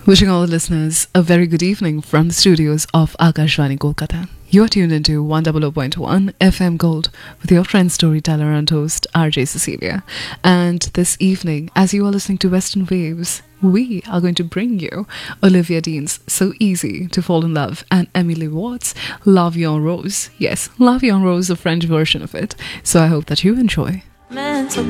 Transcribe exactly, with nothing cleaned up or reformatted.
Wishing all the listeners a very good evening from the studios of Akashvani Kolkata. You are tuned into one hundred point one F M Gold with your friend, storyteller and host R J Cecilia. And this evening, as you are listening to Western Waves, we are going to bring you Olivia Dean's So Easy to Fall in Love and Emily Watts' La Vie en Rose. Yes, La Vie en Rose, a French version of it. So I hope that you enjoy. Meant to